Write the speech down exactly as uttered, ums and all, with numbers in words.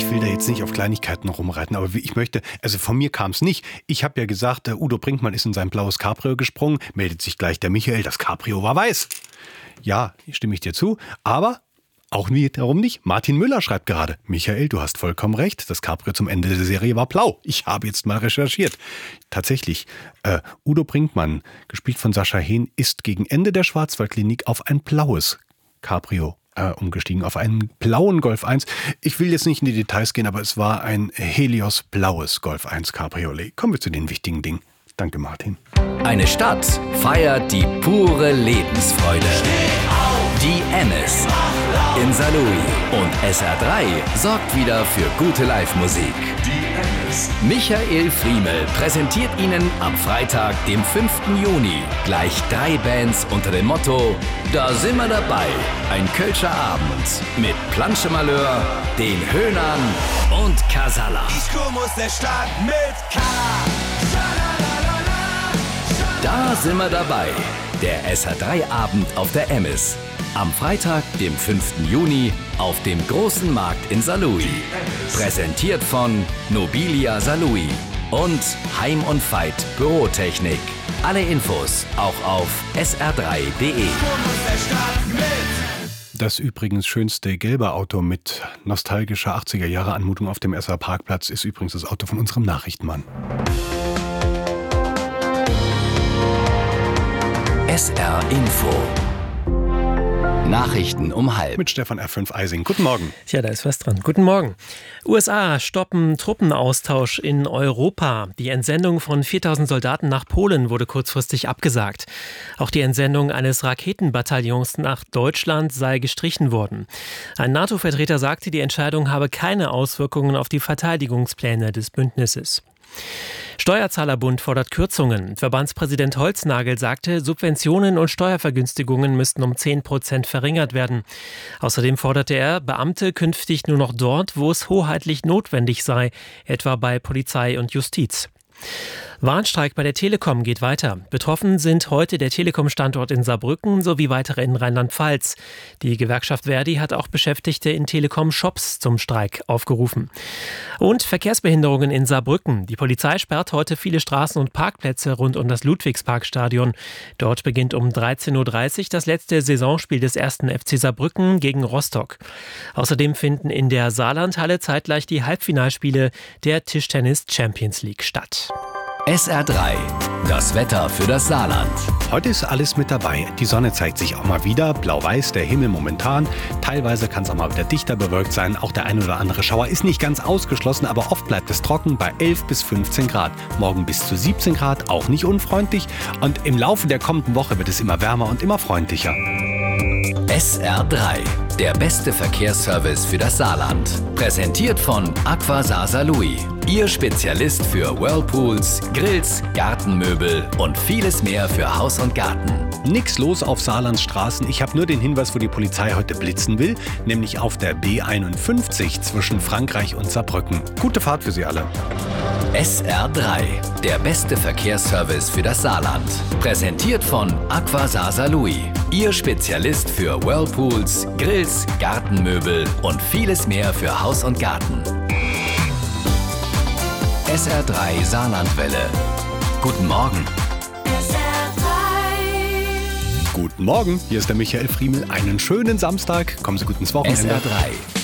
ich will da jetzt nicht auf Kleinigkeiten rumreiten, aber ich möchte, also von mir kam es nicht. Ich habe ja gesagt, der Udo Brinkmann ist in sein blaues Cabrio gesprungen, meldet sich gleich der Michael, das Cabrio war weiß. Ja, stimme ich dir zu, aber auch wiederum nicht. Martin Müller schreibt gerade, Michael, du hast vollkommen recht, das Cabrio zum Ende der Serie war blau. Ich habe jetzt mal recherchiert. Tatsächlich, äh, Udo Brinkmann, gespielt von Sascha Hehn, ist gegen Ende der Schwarzwaldklinik auf ein blaues Cabrio Äh, umgestiegen, auf einen blauen Golf eins. Ich will jetzt nicht in die Details gehen, aber es war ein Helios blaues Golf eins Cabriolet. Kommen wir zu den wichtigen Dingen. Danke, Martin. Eine Stadt feiert die pure Lebensfreude. Die Emmis in Saarlouis und S R drei sorgt wieder für gute Live-Musik. Michael Friemel präsentiert Ihnen am Freitag, dem fünften Juni, gleich drei Bands unter dem Motto Da sind wir dabei. Ein Kölscher Abend mit Planche Malheur, den Höhnern und Casalla. Ich komm aus der Stadt mit K. Da sind wir dabei. Der S R drei Abend auf der Emmis. Am Freitag, dem fünften Juni, auf dem großen Markt in Saarlouis. Präsentiert von Nobilia Saarlouis und Heim und Veit Bürotechnik. Alle Infos auch auf S R drei punkt de. Das übrigens schönste gelbe Auto mit nostalgischer achtziger-Jahre-Anmutung auf dem S R-Parkplatz ist übrigens das Auto von unserem Nachrichtenmann. S R Info. Nachrichten um halb. Mit Stefan R fünf Eising. Guten Morgen. Tja, da ist was dran. Guten Morgen. U S A stoppen Truppenaustausch in Europa. Die Entsendung von viertausend Soldaten nach Polen wurde kurzfristig abgesagt. Auch die Entsendung eines Raketenbataillons nach Deutschland sei gestrichen worden. Ein NATO-Vertreter sagte, die Entscheidung habe keine Auswirkungen auf die Verteidigungspläne des Bündnisses. Steuerzahlerbund fordert Kürzungen. Verbandspräsident Holznagel sagte, Subventionen und Steuervergünstigungen müssten um zehn Prozent verringert werden. Außerdem forderte er, Beamte künftig nur noch dort, wo es hoheitlich notwendig sei, etwa bei Polizei und Justiz. Warnstreik bei der Telekom geht weiter. Betroffen sind heute der Telekom-Standort in Saarbrücken sowie weitere in Rheinland-Pfalz. Die Gewerkschaft Verdi hat auch Beschäftigte in Telekom-Shops zum Streik aufgerufen. Und Verkehrsbehinderungen in Saarbrücken. Die Polizei sperrt heute viele Straßen und Parkplätze rund um das Ludwigsparkstadion. Dort beginnt um dreizehn Uhr dreißig das letzte Saisonspiel des ersten F C Saarbrücken gegen Rostock. Außerdem finden in der Saarlandhalle zeitgleich die Halbfinalspiele der Tischtennis Champions League statt. S R drei. Das Wetter für das Saarland. Heute ist alles mit dabei. Die Sonne zeigt sich auch mal wieder. Blau-weiß der Himmel momentan. Teilweise kann es auch mal wieder dichter bewölkt sein. Auch der ein oder andere Schauer ist nicht ganz ausgeschlossen, aber oft bleibt es trocken bei elf bis fünfzehn Grad. Morgen bis zu siebzehn Grad, auch nicht unfreundlich. Und im Laufe der kommenden Woche wird es immer wärmer und immer freundlicher. S R drei. Der beste Verkehrsservice für das Saarland. Präsentiert von Aquasar Saarlouis. Ihr Spezialist für Whirlpools, Grills, Gartenmöbel und vieles mehr für Haus und Garten. Nix los auf Saarlands Straßen. Ich habe nur den Hinweis, wo die Polizei heute blitzen will, nämlich auf der B einundfünfzig zwischen Frankreich und Saarbrücken. Gute Fahrt für Sie alle. S R drei. Der beste Verkehrsservice für das Saarland. Präsentiert von Aquasar Saarlouis. Ihr Spezialist für Whirlpools, Grills, Gartenmöbel und vieles mehr für Haus und Garten. S R drei Saarlandwelle. Guten Morgen. S R drei. Guten Morgen, hier ist der Michael Friemel. Einen schönen Samstag. Kommen Sie gut ins Wochenende. S R drei.